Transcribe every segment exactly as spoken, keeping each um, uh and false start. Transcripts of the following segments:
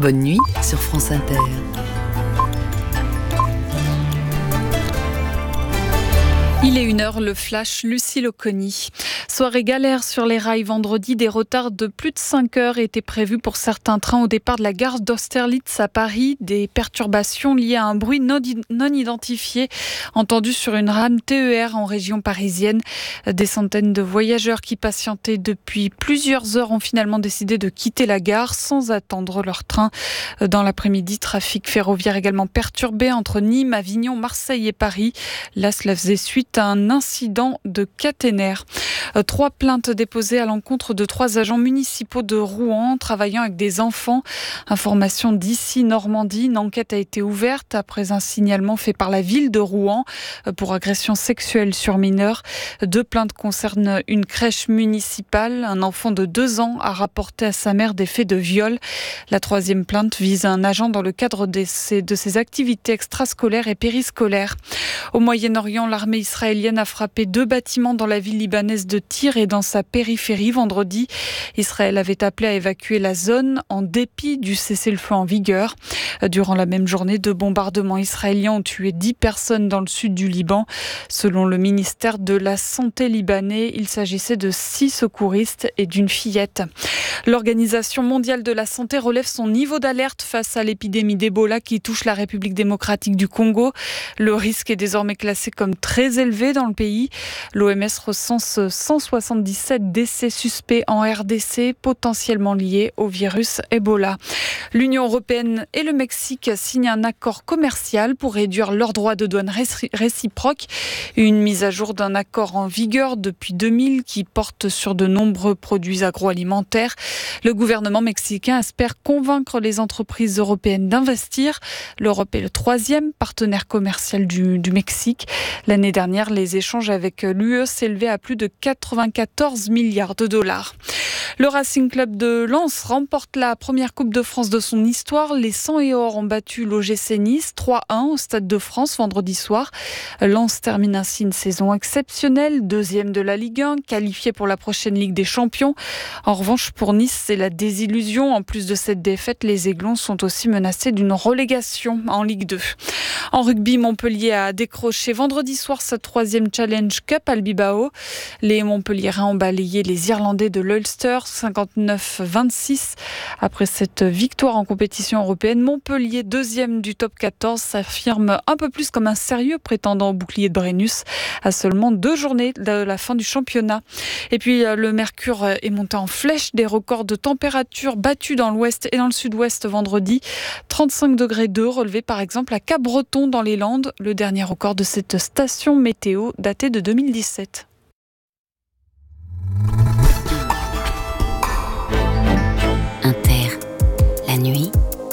Bonne nuit sur France Inter. Il est une heure, le flash, Lucille Oconi. Soirée galère sur les rails vendredi. Des retards de plus de cinq heures étaient prévus pour certains trains au départ de la gare d'Austerlitz à Paris. Des perturbations liées à un bruit non, non identifié entendu sur une rame T E R en région parisienne. Des centaines de voyageurs qui patientaient depuis plusieurs heures ont finalement décidé de quitter la gare sans attendre leur train. Dans l'après-midi, trafic ferroviaire également perturbé entre Nîmes, Avignon, Marseille et Paris. Là, cela faisait suite à un incident de caténaire. Trois plaintes déposées à l'encontre de trois agents municipaux de Rouen travaillant avec des enfants. Information d'ici Normandie, une enquête a été ouverte après un signalement fait par la ville de Rouen pour agression sexuelle sur mineurs. Deux plaintes concernent une crèche municipale. Un enfant de deux ans a rapporté à sa mère des faits de viol. La troisième plainte vise un agent dans le cadre de ses, de ses activités extrascolaires et périscolaires. Au Moyen-Orient, l'armée israélienne a frappé deux bâtiments dans la ville libanaise de Tyr et dans sa périphérie vendredi. Israël avait appelé à évacuer la zone en dépit du cessez-le-feu en vigueur. Durant la même journée, deux bombardements israéliens ont tué dix personnes dans le sud du Liban. Selon le ministère de la Santé libanais, il s'agissait de six secouristes et d'une fillette. L'Organisation mondiale de la santé relève son niveau d'alerte face à l'épidémie d'Ebola qui touche la République démocratique du Congo. Le risque est désormais classé comme très élevé dans le pays. L'O M S recense cent soixante-dix-sept décès suspects en R D C, potentiellement liés au virus Ebola. L'Union européenne et le Mexique signent un accord commercial pour réduire leurs droits de douane réciproques. Une mise à jour d'un accord en vigueur depuis deux mille qui porte sur de nombreux produits agroalimentaires. Le gouvernement mexicain espère convaincre les entreprises européennes d'investir. L'Europe est le troisième partenaire commercial du, du Mexique. L'année dernière, les échanges avec l'U E s'élevaient à plus de quatre-vingt-quatorze milliards de dollars. Le Racing Club de Lens remporte la première Coupe de France de son histoire. Les cent et or ont battu l'O G C Nice trois un au Stade de France vendredi soir. Lens termine ainsi une saison exceptionnelle, deuxième de la Ligue un, qualifié pour la prochaine Ligue des Champions. En revanche, pour Nice, c'est la désillusion. En plus de cette défaite, les Aiglons sont aussi menacés d'une relégation en Ligue deux. En rugby, Montpellier a décroché vendredi soir sa troisième Challenge Cup à Bilbao. Les Montpelliérains ont balayé les Irlandais de l'Ulster cinquante-neuf vingt-six. Après cette victoire en compétition européenne, Montpellier, deuxième du top quatorze, s'affirme un peu plus comme un sérieux prétendant au bouclier de Brennus à seulement deux journées de la fin du championnat. Et puis le mercure est monté en flèche, des records de température battus dans l'ouest et dans le sud-ouest vendredi. trente-cinq degrés deux relevés par exemple à Cap-Breton dans les Landes, le dernier record de cette station météo daté de deux mille dix-sept. Inter, la nuit,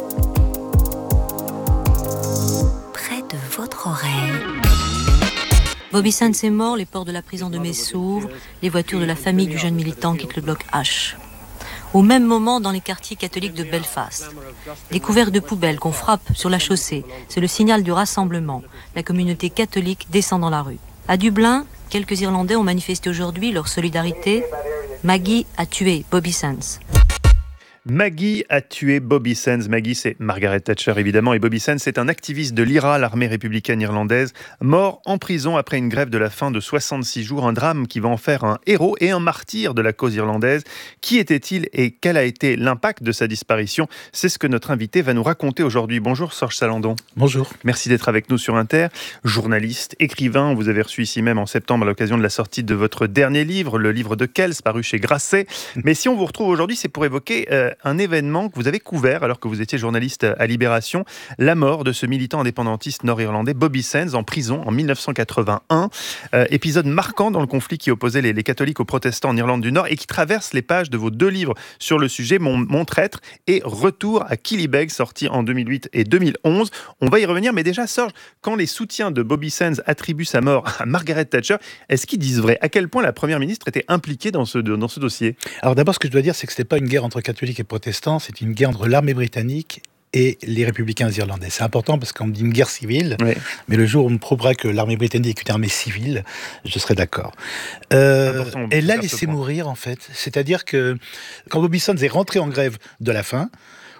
près de votre oreille. Bobby Sands est mort, les portes de la prison de Metz s'ouvrent, les voitures de la famille du jeune militant quittent le bloc H. Au même moment, dans les quartiers catholiques de Belfast, des couverts de poubelles qu'on frappe sur la chaussée, c'est le signal du rassemblement. La communauté catholique descend dans la rue. À Dublin, quelques Irlandais ont manifesté aujourd'hui leur solidarité. Maggie a tué Bobby Sands. Maggie a tué Bobby Sands. Maggie, c'est Margaret Thatcher, évidemment. Et Bobby Sands, c'est un activiste de l'I R A, l'armée républicaine irlandaise, mort en prison après une grève de la faim de soixante-six jours. Un drame qui va en faire un héros et un martyr de la cause irlandaise. Qui était-il et quel a été l'impact de sa disparition ? C'est ce que notre invité va nous raconter aujourd'hui. Bonjour, Sorge Salandon. Bonjour. Merci d'être avec nous sur Inter. Journaliste, écrivain, vous avez reçu ici même en septembre à l'occasion de la sortie de votre dernier livre, le livre de Kells, paru chez Grasset. Mais si on vous retrouve aujourd'hui, c'est pour évoquer euh, un événement que vous avez couvert alors que vous étiez journaliste à Libération, la mort de ce militant indépendantiste nord-irlandais Bobby Sands en prison en dix-neuf cent quatre-vingt-un. Euh, épisode marquant dans le conflit qui opposait les, les catholiques aux protestants en Irlande du Nord et qui traverse les pages de vos deux livres sur le sujet, Mon, Mon traître et Retour à Killybegs, sortis en deux mille huit et deux mille onze. On va y revenir, mais déjà, Sorge, quand les soutiens de Bobby Sands attribuent sa mort à Margaret Thatcher, est-ce qu'ils disent vrai ? À quel point la Première ministre était impliquée dans ce, dans ce dossier ? Alors d'abord, ce que je dois dire, c'est que ce n'était pas une guerre entre catholiques et protestants, c'est une guerre entre l'armée britannique et les républicains irlandais. C'est important parce qu'on dit une guerre civile, oui. Mais le jour où on me prouvera que l'armée britannique est une armée civile, je serai d'accord. Euh, elle l'a laissé mourir, en fait. C'est-à-dire que quand Bobby Sands est rentré en grève de la faim,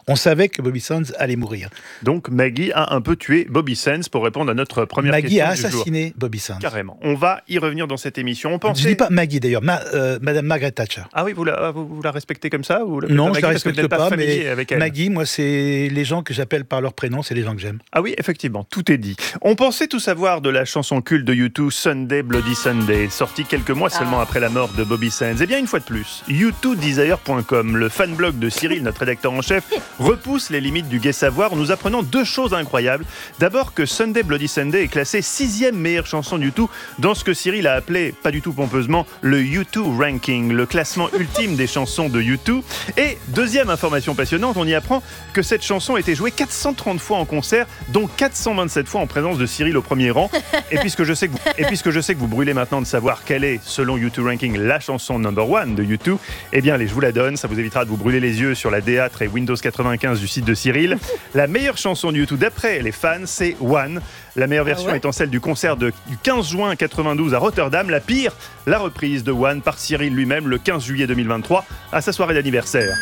On savait que Bobby Sands allait mourir. Donc Maggie a un peu tué Bobby Sands pour répondre à notre première Maggie question a du jour. assassiné Bobby Sands. Carrément. On va y revenir dans cette émission. On pensait... Je ne dis pas Maggie d'ailleurs, ma, euh, Madame Margaret Thatcher. Ah oui, vous la, vous, vous la respectez comme ça ou la, Non, Maggie, je la parce que vous respecte n'êtes pas, pas mais avec elle. Maggie, moi, c'est les gens que j'appelle par leur prénom, c'est les gens que j'aime. Ah oui, effectivement, tout est dit. On pensait tout savoir de la chanson culte de U deux, Sunday Bloody Sunday, sortie quelques mois seulement Ah. après la mort de Bobby Sands. Eh bien, une fois de plus, U deux Desire point com, le fanblog de Cyril, notre rédacteur en chef, repousse les limites du gai savoir en nous apprenant deux choses incroyables. D'abord que Sunday Bloody Sunday est classée sixième meilleure chanson de U deux dans ce que Cyril a appelé, pas du tout pompeusement, le U deux Ranking, le classement ultime des chansons de U deux. Et deuxième information passionnante, on y apprend que cette chanson a été jouée quatre cent trente fois en concert, dont quatre cent vingt-sept fois en présence de Cyril au premier rang. Et puisque je sais que vous, et puisque je sais que vous brûlez maintenant de savoir quelle est, selon U deux Ranking, la chanson number one de U deux, eh bien, allez, je vous la donne. Ça vous évitera de vous brûler les yeux sur la D A T R et Windows quatre-vingt-quinze du site de Cyril. La meilleure chanson de U deux, d'après les fans, c'est One. La meilleure version Ah ouais étant celle du concert de, du quinze juin quatre-vingt-douze à Rotterdam. La pire, la reprise de One par Cyril lui-même le quinze juillet deux mille vingt-trois à sa soirée d'anniversaire.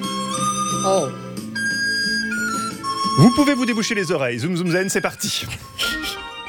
Oh. Vous pouvez vous déboucher les oreilles. Zoom Zoom Zen, c'est parti.